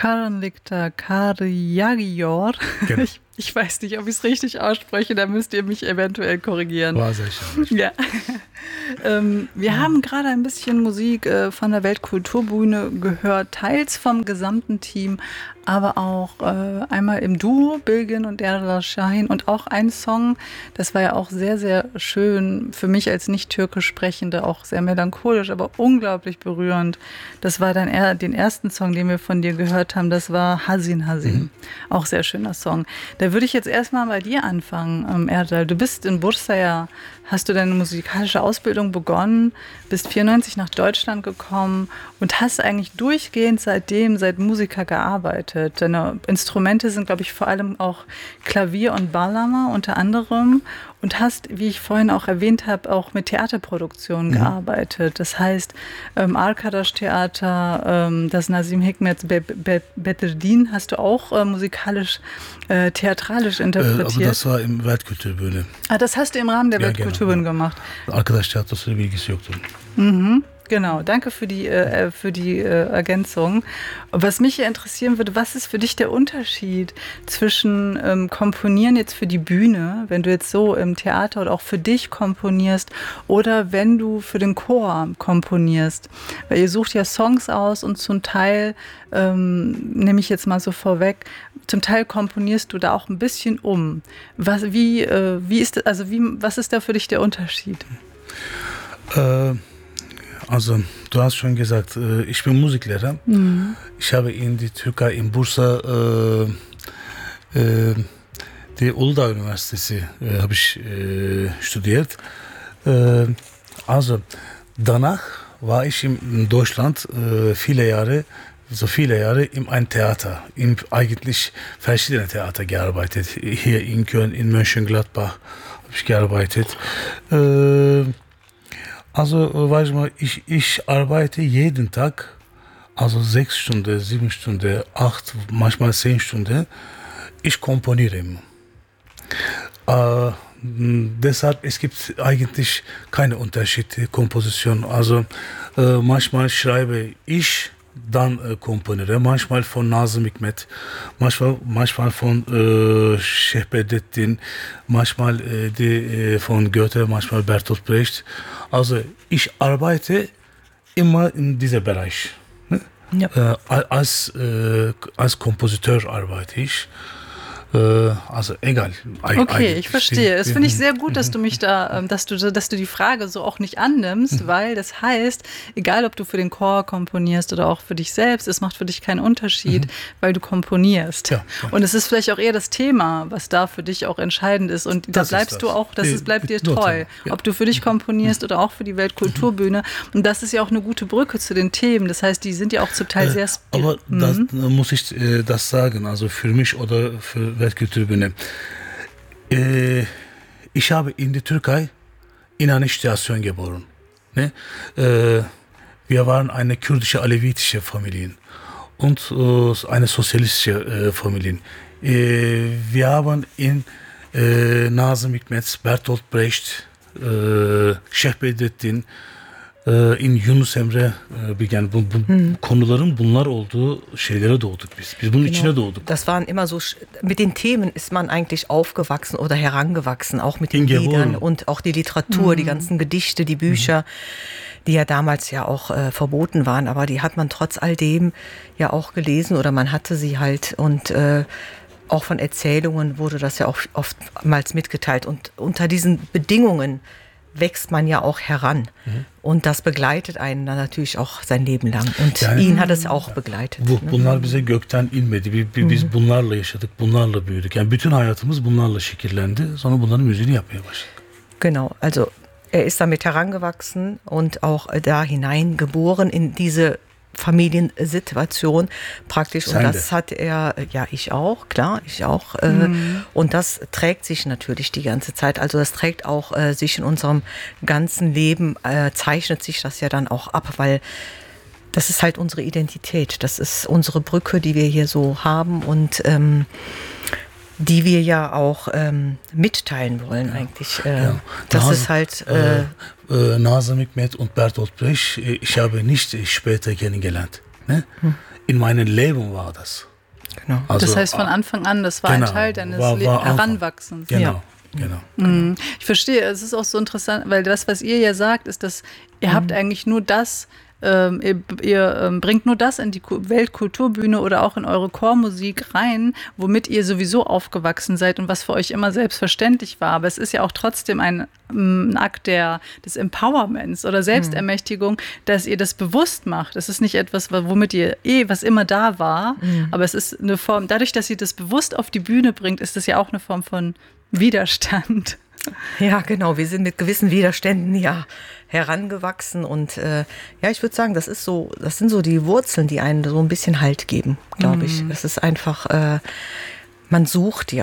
Karanlikta Karyagior. Genau. Ich weiß nicht, ob ich es richtig ausspreche, da müsst ihr mich eventuell korrigieren. War sehr schön. Ja. Wir haben gerade ein bisschen Musik von der Weltkulturbühne gehört, teils vom gesamten Team, aber auch einmal im Duo, Bilgin und Erdal Şahin, und auch ein Song, das war ja auch sehr, sehr schön, für mich als nicht türkisch Sprechende, auch sehr melancholisch, aber unglaublich berührend. Das war dann den ersten Song, den wir von dir gehört haben, das war Hazin Hazin. Auch sehr schöner Song. Da würde ich jetzt erstmal bei dir anfangen, Erdal. Du bist in Bursa, hast du deine musikalische Ausbildung begonnen, bist 94 nach Deutschland gekommen und hast eigentlich durchgehend seit Musiker gearbeitet. Deine Instrumente sind, glaube ich, vor allem auch Klavier und Bağlama unter anderem, und hast, wie ich vorhin auch erwähnt habe, auch mit Theaterproduktionen gearbeitet. Das heißt, Arkadaş Theater, das Nazım Hikmet Bedreddin hast du auch musikalisch, theatralisch interpretiert. Aber das war im Weltkulturbühne. Das hast du im Rahmen der Weltkulturbühne gemacht. Arkadaş Tiyatrosu'yla bilgisi yoktu. Genau, danke für die Ergänzung. Was mich hier interessieren würde, was ist für dich der Unterschied zwischen Komponieren jetzt für die Bühne, wenn du jetzt so im Theater oder auch für dich komponierst, oder wenn du für den Chor komponierst? Weil ihr sucht ja Songs aus und zum Teil, nehme ich jetzt mal so vorweg, zum Teil komponierst du da auch ein bisschen um. Was ist da für dich der Unterschied? Also, du hast schon gesagt, ich bin Musiklehrer. Ich habe in die Türkei, in Bursa, die Uludağ Üniversitesi habe ich studiert. Also, danach war ich in Deutschland viele Jahre in einem Theater, eigentlich verschiedene Theater gearbeitet. Hier in Köln, in Mönchengladbach habe ich gearbeitet. Also, weißt du mal, ich arbeite jeden Tag, also 6 Stunden, 7 Stunden, 8, manchmal 10 Stunden. Ich komponiere immer. Deshalb, es gibt eigentlich keine Unterschiede, Komposition. Also, manchmal schreibe ich, dann komponiere. Manchmal von Nazım Hikmet, manchmal von Şeyh Bedrettin, manchmal von Goethe, manchmal Bertolt Brecht. Also ich arbeite immer in diesem Bereich. Ne? Ja. Als Kompositeur arbeite ich. Also egal. Okay, ich verstehe. Das finde ich sehr gut, dass du mich da, dass du die Frage so auch nicht annimmst, weil das heißt, egal ob du für den Chor komponierst oder auch für dich selbst, es macht für dich keinen Unterschied, weil du komponierst. Ja. Und es ist vielleicht auch eher das Thema, was da für dich auch entscheidend ist. Und da bleibst du auch, bleibt dir treu, ja. Ob du für dich komponierst oder auch für die Weltkulturbühne. Und das ist ja auch eine gute Brücke zu den Themen. Das heißt, die sind ja auch zum Teil sehr aber das muss ich das sagen, also für mich oder für Weltkulturbühne. Ich habe in der Türkei in einer Station geboren. Ne? Wir waren eine kurdische alevitische Familie und eine sozialistische Familie. Wir haben in Nazım Hikmet, Bertolt Brecht, Şeyh Bedrettin, in Yunus Emre yani konuların bunlar olduğu şeylere doğduk biz. Biz bunun içine doğduk. Das waren immer so, mit den Themen ist man eigentlich aufgewachsen oder herangewachsen, auch mit den Liedern und auch die Literatur, die ganzen Gedichte, die Bücher, die ja damals ja auch verboten waren, aber die hat man trotz all dem ja auch gelesen oder man hatte sie halt, und auch von Erzählungen wurde das ja auch oftmals mitgeteilt, und unter diesen Bedingungen wächst man ja auch heran. Und das begleitet einen dann natürlich auch sein Leben lang. Und yani, ihn hat es auch begleitet. Bunlar bize gökten inmedi. Biz bunlarla yaşadık, bunlarla büyüdük. Yani bütün hayatımız bunlarla şekillendi. Sonra bunların müziğini yapmaya başladık. Genau, also er ist damit herangewachsen und auch da hineingeboren in diese Familiensituation praktisch. Und das hat er, ja, ich auch, klar, ich auch. Und das trägt sich natürlich die ganze Zeit. Also das trägt auch sich in unserem ganzen Leben, zeichnet sich das ja dann auch ab, weil das ist halt unsere Identität. Das ist unsere Brücke, die wir hier so haben und die wir ja auch mitteilen wollen eigentlich. Das ist halt... Nazım Hikmet und Bertolt Brecht, ich habe nicht später kennengelernt. Ne? in meinem Leben war das. Genau. Also, das heißt von Anfang an, das war ein Teil deines Heranwachsens. Genau. Genau. Ich verstehe, es ist auch so interessant, weil das, was ihr ja sagt, ist, dass ihr habt eigentlich nur das, ihr bringt nur das in die Weltkulturbühne oder auch in eure Chormusik rein, womit ihr sowieso aufgewachsen seid und was für euch immer selbstverständlich war. Aber es ist ja auch trotzdem ein Akt des Empowerments oder Selbstermächtigung, dass ihr das bewusst macht. Es ist nicht etwas, womit ihr was immer da war, aber es ist eine Form, dadurch, dass ihr das bewusst auf die Bühne bringt, ist das ja auch eine Form von Widerstand. Ja, genau. Wir sind mit gewissen Widerständen herangewachsen und ich würde sagen, das sind so die Wurzeln, die einen so ein bisschen Halt geben, glaube ich. Es ist einfach, man sucht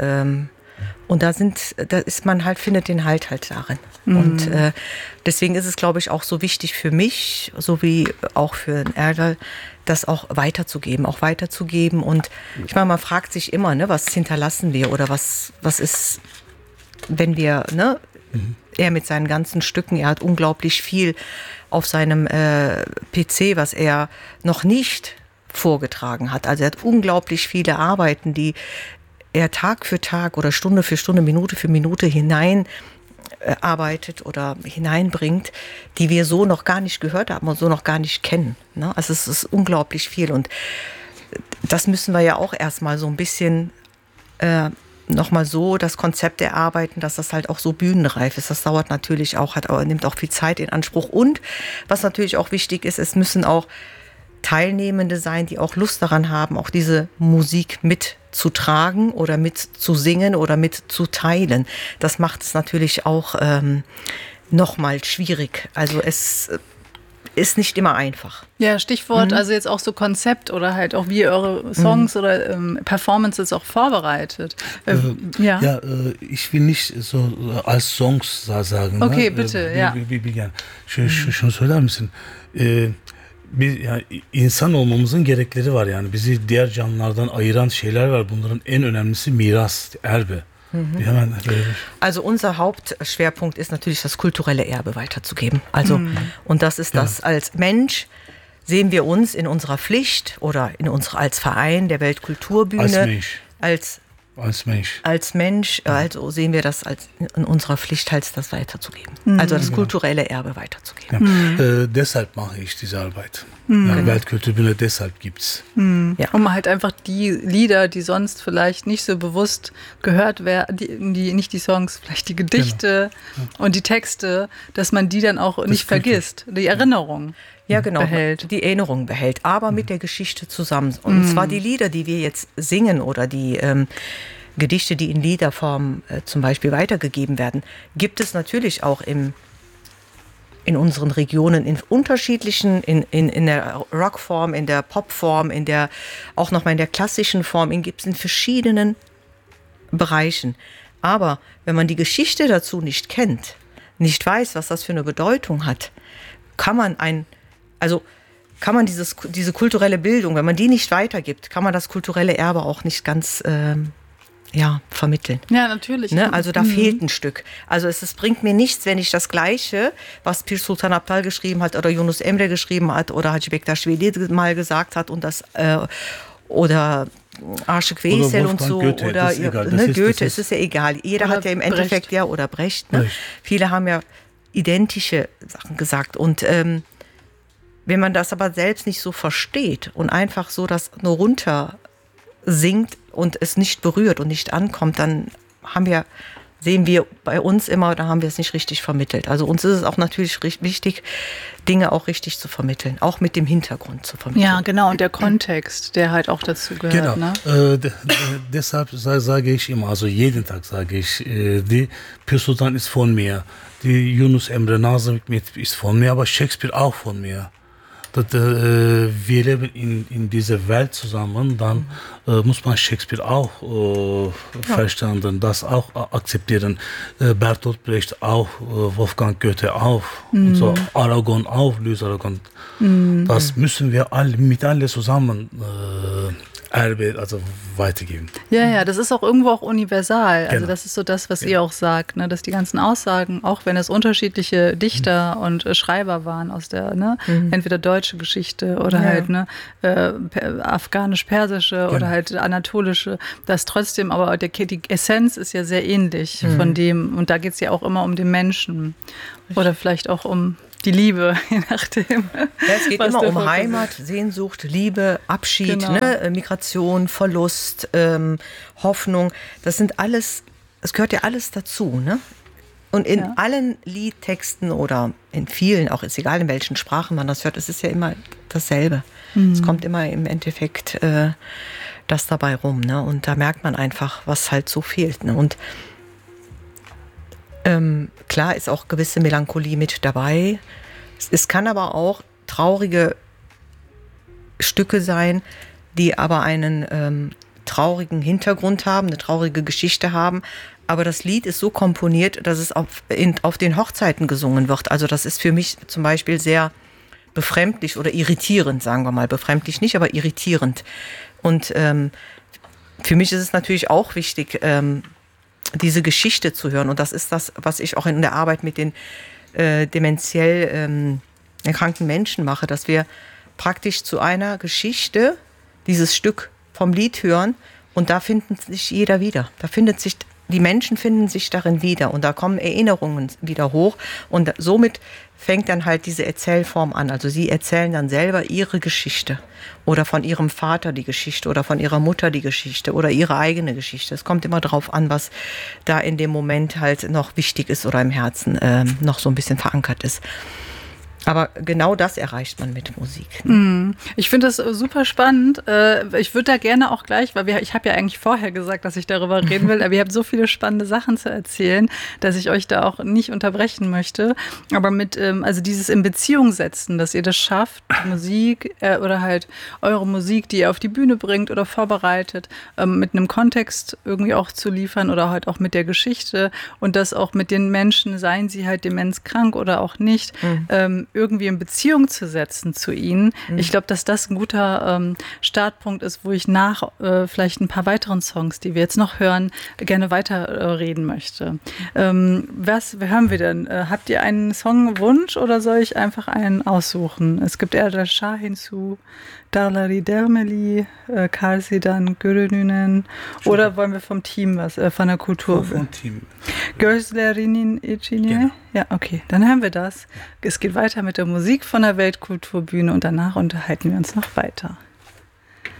und findet den Halt darin. Und deswegen ist es, glaube ich, auch so wichtig für mich, so wie auch für den Erdal, das auch weiterzugeben. Und ich meine, man fragt sich immer, ne, was hinterlassen wir oder was ist, wenn wir, ne, er mit seinen ganzen Stücken, er hat unglaublich viel auf seinem PC, was er noch nicht vorgetragen hat. Also er hat unglaublich viele Arbeiten, die er Tag für Tag oder Stunde für Stunde, Minute für Minute arbeitet oder hineinbringt, die wir so noch gar nicht gehört haben und so noch gar nicht kennen. Ne? Also es ist unglaublich viel und das müssen wir ja auch erstmal so ein bisschen nochmal so das Konzept erarbeiten, dass das halt auch so bühnenreif ist. Das dauert natürlich auch, nimmt auch viel Zeit in Anspruch. Und was natürlich auch wichtig ist, es müssen auch Teilnehmende sein, die auch Lust daran haben, auch diese Musik mitzutragen oder mitzusingen oder mitzuteilen. Das macht es natürlich auch nochmal schwierig. Also es ist nicht immer einfach. Ja, Stichwort, also jetzt auch so Konzept oder halt auch wie ihr eure Songs oder Performances auch vorbereitet. Ich will nicht so als Songs sagen. Okay, bitte, ja. Şunu söyler misin? İnsan olmamızın gerekleri var yani. Bizi diğer canlılardan ayıran şeyler var. Bunların en önemlisi miras, Erbe. Also unser Hauptschwerpunkt ist natürlich, das kulturelle Erbe weiterzugeben. Also, und das ist das, als Mensch sehen wir uns in unserer Pflicht oder als Verein der Weltkulturbühne, als Mensch, also sehen wir das als in unserer Pflicht, halt das weiterzugeben. Also das kulturelle Erbe weiterzugeben. Deshalb mache ich diese Arbeit. Ja, Weltkulturbühne, deshalb gibt's. Ja. Um halt einfach die Lieder, die sonst vielleicht nicht so bewusst gehört werden, nicht die Songs, vielleicht die Gedichte und die Texte, dass man die dann auch nicht vergisst, die Erinnerung. Ja, genau, die Erinnerung behält, aber mit der Geschichte zusammen. Und zwar die Lieder, die wir jetzt singen oder die Gedichte, die in Liederform zum Beispiel weitergegeben werden, gibt es natürlich auch in unseren Regionen in unterschiedlichen, in der Rockform, in der Popform, auch nochmal in der klassischen Form, gibt es in verschiedenen Bereichen. Aber wenn man die Geschichte dazu nicht kennt, nicht weiß, was das für eine Bedeutung hat, kann man diese kulturelle Bildung, wenn man die nicht weitergibt, kann man das kulturelle Erbe auch nicht ganz vermitteln. Ja, natürlich. Ne? Also da fehlt ein Stück. Also es bringt mir nichts, wenn ich das Gleiche, was Pir Sultan Abdal geschrieben hat oder Yunus Emre geschrieben hat oder Hacı Bektaş Veli mal gesagt hat und das oder Aşık Veysel und so Goethe, oder Goethe, es ist ja egal. Jeder hat ja im Endeffekt Brecht. oder Brecht. Ne? Viele haben ja identische Sachen gesagt und wenn man das aber selbst nicht so versteht und einfach so das nur runter singt und es nicht berührt und nicht ankommt, dann sehen wir bei uns immer, da haben wir es nicht richtig vermittelt. Also uns ist es auch natürlich wichtig, Dinge auch richtig zu vermitteln, auch mit dem Hintergrund zu vermitteln. Ja, genau, und der Kontext, der halt auch dazu gehört. Genau, ne? Deshalb sage ich immer, also jeden Tag sage ich, die Pir Sultan ist von mir, die Yunus Emre Nazım ist von mir, aber Shakespeare auch von mir. Wir leben in dieser Welt zusammen, dann muss man Shakespeare auch verstanden, das auch akzeptieren. Bertolt Brecht auch, Wolfgang Goethe auch, und so Aragon auch, Louis Aragon. Das müssen wir alle zusammen Erbe, also weitergeben. Ja, das ist auch irgendwo auch universal. Also Genau. das ist so das, was ihr auch sagt, ne? Dass die ganzen Aussagen, auch wenn es unterschiedliche Dichter und Schreiber waren aus der, ne, entweder deutsche Geschichte oder halt ne, afghanisch-persische oder halt anatolische, dass trotzdem, aber die Essenz ist ja sehr ähnlich von dem, und da geht es ja auch immer um den Menschen oder vielleicht auch um die Liebe, je nachdem. Ja, es geht immer um Heimat, Sehnsucht, Liebe, Abschied, Genau. ne? Migration, Verlust, Hoffnung. Das sind alles, es gehört ja alles dazu. Ne? Und in allen Liedtexten oder in vielen, auch ist egal in welchen Sprachen man das hört, es ist ja immer dasselbe. Es kommt immer im Endeffekt das dabei rum. Ne? Und da merkt man einfach, was halt so fehlt. Ne? Und klar ist auch gewisse Melancholie mit dabei. Es kann aber auch traurige Stücke sein, die aber einen traurigen Hintergrund haben, eine traurige Geschichte haben. Aber das Lied ist so komponiert, dass es auf den Hochzeiten gesungen wird. Also das ist für mich zum Beispiel sehr befremdlich oder irritierend, sagen wir mal. Befremdlich nicht, aber irritierend. Und für mich ist es natürlich auch wichtig, diese Geschichte zu hören. Und das ist das, was ich auch in der Arbeit mit den dementiell erkrankten Menschen mache, dass wir praktisch zu einer Geschichte dieses Stück vom Lied hören und da findet sich jeder wieder. Die Menschen finden sich darin wieder und da kommen Erinnerungen wieder hoch und somit fängt dann halt diese Erzählform an. Also sie erzählen dann selber ihre Geschichte oder von ihrem Vater die Geschichte oder von ihrer Mutter die Geschichte oder ihre eigene Geschichte. Es kommt immer drauf an, was da in dem Moment halt noch wichtig ist oder im Herzen noch so ein bisschen verankert ist. Aber genau das erreicht man mit Musik. Ich finde das super spannend. Ich würde da gerne auch gleich, weil ich habe ja eigentlich vorher gesagt, dass ich darüber reden will, aber ihr habt so viele spannende Sachen zu erzählen, dass ich euch da auch nicht unterbrechen möchte. Aber mit, also dieses in Beziehung setzen, dass ihr das schafft, Musik oder halt eure Musik, die ihr auf die Bühne bringt oder vorbereitet, mit einem Kontext irgendwie auch zu liefern oder halt auch mit der Geschichte und das auch mit den Menschen, seien sie halt demenzkrank oder auch nicht, irgendwie in Beziehung zu setzen zu ihnen. Ich glaube, dass das ein guter Startpunkt ist, wo ich nach vielleicht ein paar weiteren Songs, die wir jetzt noch hören, gerne weiter reden möchte. Was hören wir denn? Habt ihr einen Songwunsch oder soll ich einfach einen aussuchen? Es gibt Erdal Shah hinzu, Darlari Dermeli, Karsidan Görününen oder wollen wir vom Team was, von der Kultur? Vom Team. Gözlerinin içine? Genau. Ja, okay, dann hören wir das. Es geht weiter mit der Musik von der Weltkulturbühne und danach unterhalten wir uns noch weiter.